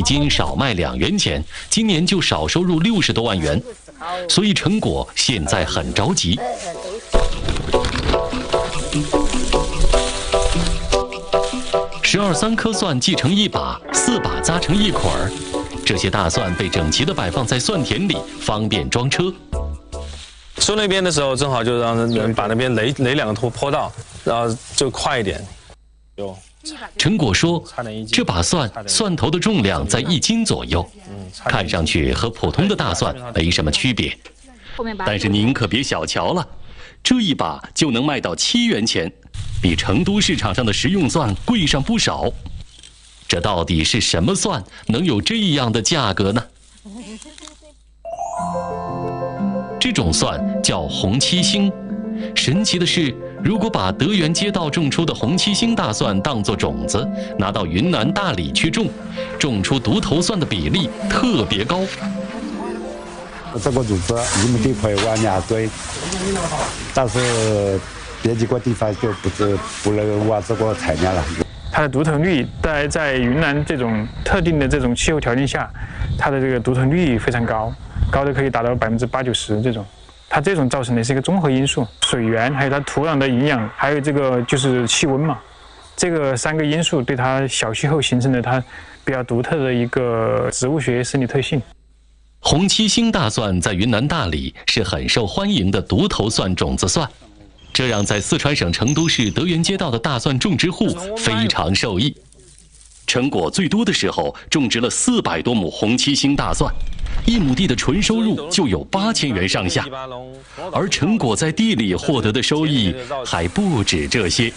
斤少卖2元钱，今年就少收入60多万元，所以陈果现在很着急。12、3颗蒜系成一把，4把扎成一捆儿，这些大蒜被整齐地摆放在蒜田里，方便装车。 收那边的时候，正好就让人把那边垒2个坡道，然后就快一点。 陈果说，这把蒜头的重量在1斤左右，看上去和普通的大蒜没什么区别。但是您可别小瞧了，这一把就能卖到7元钱，比成都市场上的食用蒜贵上不少。这到底是什么蒜能有这样的价格呢？这种蒜叫红七星。神奇的是，如果把德源街道种出的红七星大蒜当作种子，拿到云南大理去种出独头蒜的比例特别高。 这个种子1亩地可以挖2堆，但是别几个地方就不能挖这个材料了。 它的独藤率在云南这种特定的这种气候条件下，它的这个独藤率非常高，高的可以达到80%、90%这种。它这种造成的是一个综合因素，水源，还有它土壤的营养，还有这个就是气温嘛，这个3个因素对它小气候形成了它比较独特的一个植物学生理特性。 红七星大蒜在云南大理是很受欢迎的独头蒜种子蒜，这让在四川省成都市德源街道的大蒜种植户非常受益。陈果最多的时候种植了400多亩红七星大蒜，1亩地的纯收入就有8000元上下，而陈果在地里获得的收益还不止这些。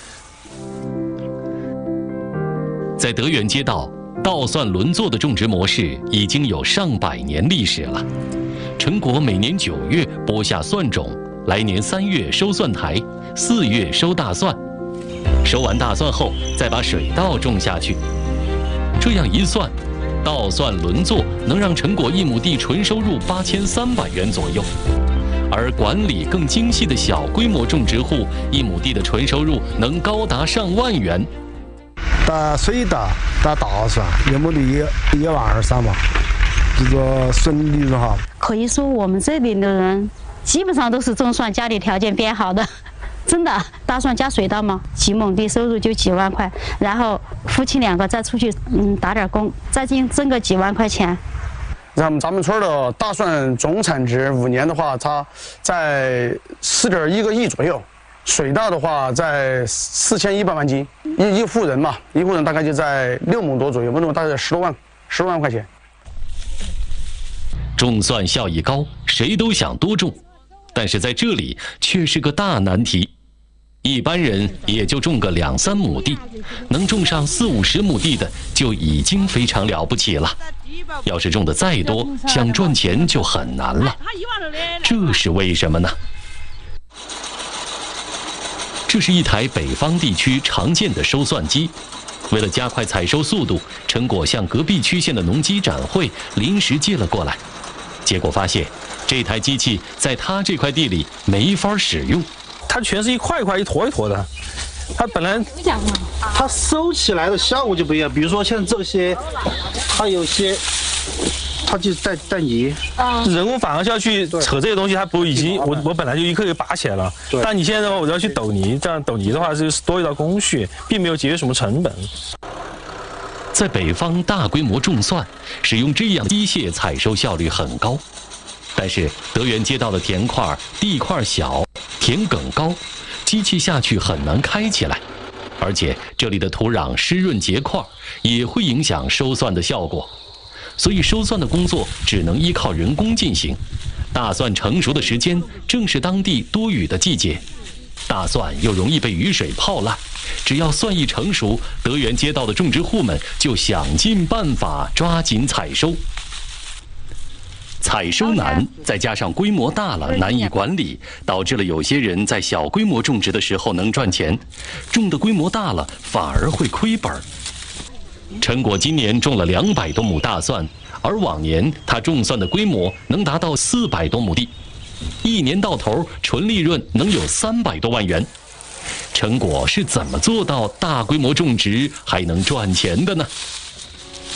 在德源街道，稻蒜轮作的种植模式已经有上百年历史了。陈果每年9月播下蒜种，来年3月收蒜苔，4月收大蒜，收完大蒜后再把水稻种下去。这样一算，稻蒜轮作能让陈果1亩地纯收入8300元左右，而管理更精细的小规模种植户1亩地的纯收入能高达上万元。 打水稻、打大蒜，1亩地1万2、3万，这个纯利润哈。 可以说我们这里的人基本上都是种蒜，家里条件变好的。真的，大蒜加水稻嘛，几亩地收入就几万块，然后夫妻2个再出去打点工，再挣个几万块钱。 咱们村的大蒜总产值5年的话，它在4.1个亿左右，水稻的话在4100万斤，一户人嘛，一户人大概就在6亩多左右，6亩大概10多万块钱。 种蒜效益高，谁都想多种，但是在这里却是个大难题。一般人也就种个2、3亩地，能种上40、50亩地的就已经非常了不起了。要是种的再多，想赚钱就很难了。这是为什么呢？这是一台北方地区常见的收蒜机。为了加快采收速度，陈果向隔壁区县的农机展会临时借了过来。结果发现，这台机器在他这块地里没法使用。 它全是一块一块、一坨一坨的。它本来它收起来的效果就不一样。比如说像这些，它有些它就带泥， 人工反而是要去扯这些东西，它不已经我本来就一颗一颗拔起来了。但你现在的话，我要去抖泥，这样抖泥的话是多一道工序，并没有节约什么成本。 在北方大规模种蒜，使用这样的机械采收效率很高。但是德源街道的田块地块小，田埂高，机器下去很难开起来，而且这里的土壤湿润结块，也会影响收蒜的效果。所以收蒜的工作只能依靠人工进行。大蒜成熟的时间正是当地多雨的季节，大蒜又容易被雨水泡烂。只要蒜一成熟，德源街道的种植户们就想尽办法抓紧采收。采收难，再加上规模大了难以管理，导致了有些人在小规模种植的时候能赚钱，种的规模大了反而会亏本。陈果今年种了200多亩大蒜，而往年他种蒜的规模能达到400多亩地，1年到头纯利润能有300多万元。陈果是怎么做到大规模种植还能赚钱的呢？